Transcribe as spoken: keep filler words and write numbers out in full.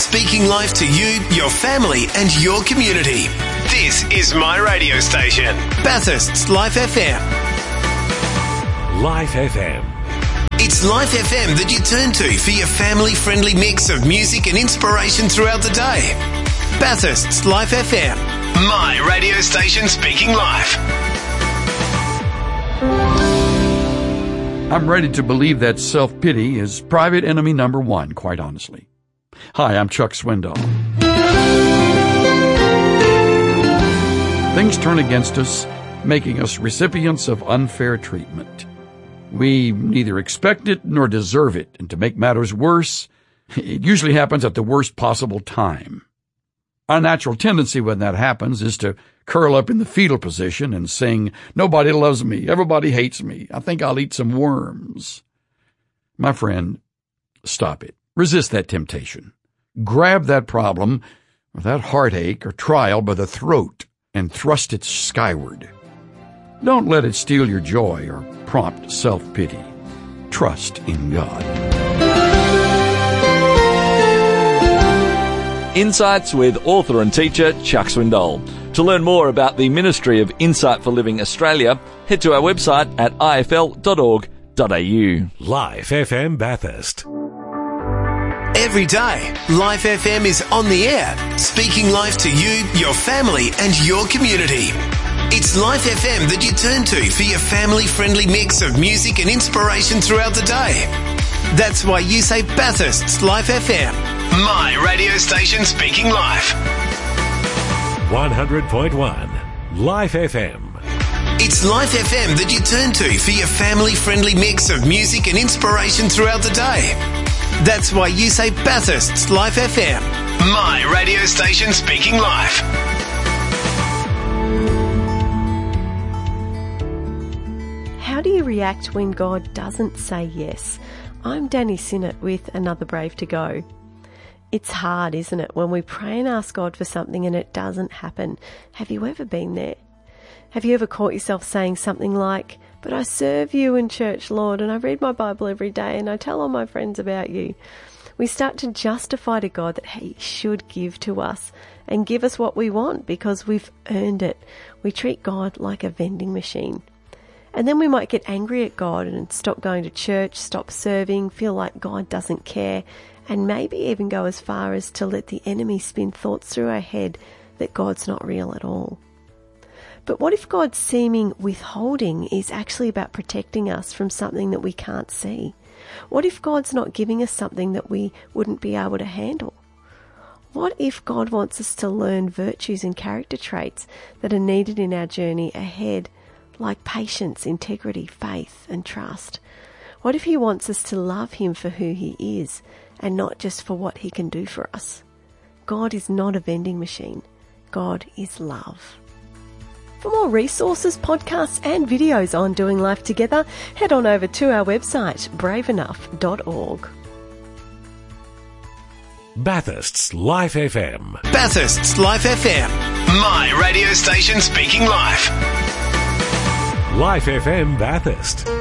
speaking life to you, your family and your community. This is my radio station, Bathurst's Life F M. Life F M. It's Life F M that you turn to for your family-friendly mix of music and inspiration throughout the day. Bathurst's Life F M. My radio station speaking life. I'm ready to believe that self-pity is private enemy number one, quite honestly. Hi, I'm Chuck Swindoll. Things turn against us, making us recipients of unfair treatment. We neither expect it nor deserve it, and to make matters worse, it usually happens at the worst possible time. Our natural tendency when that happens is to curl up in the fetal position and sing, "Nobody loves me, everybody hates me, I think I'll eat some worms." My friend, stop it. Resist that temptation. Grab that problem, or that heartache or trial by the throat and thrust it skyward. Don't let it steal your joy or prompt self-pity. Trust in God. Insights with author and teacher Chuck Swindoll. To learn more about the Ministry of Insight for Living Australia, head to our website at I F L dot org dot A U. Life F M Bathurst. Every day, Life F M is on the air, speaking life to you, your family and your community. It's Life F M that you turn to for your family-friendly mix of music and inspiration throughout the day. That's why you say Bathurst's Life F M. My radio station speaking life. one hundred point one Life F M. It's Life F M that you turn to for your family-friendly mix of music and inspiration throughout the day. That's why you say Bathurst's Life F M. My radio station speaking life. How do you react when God doesn't say yes? I'm Danny Sinnott with Another Brave to Go. It's hard, isn't it, when we pray and ask God for something and it doesn't happen. Have you ever been there? Have you ever caught yourself saying something like, "But I serve you in church, Lord, and I read my Bible every day and I tell all my friends about you"? We start to justify to God that He should give to us and give us what we want because we've earned it. We treat God like a vending machine. And then we might get angry at God and stop going to church, stop serving, feel like God doesn't care, and maybe even go as far as to let the enemy spin thoughts through our head that God's not real at all. But what if God's seeming withholding is actually about protecting us from something that we can't see? What if God's not giving us something that we wouldn't be able to handle? What if God wants us to learn virtues and character traits that are needed in our journey ahead, like patience, integrity, faith, and trust? What if He wants us to love Him for who He is and not just for what He can do for us? God is not a vending machine. God is love. For more resources, podcasts and videos on doing life together, head on over to our website, brave enough dot org. Bathurst's Life F M. Bathurst's Life F M. My radio station speaking life. Life F M Bathurst.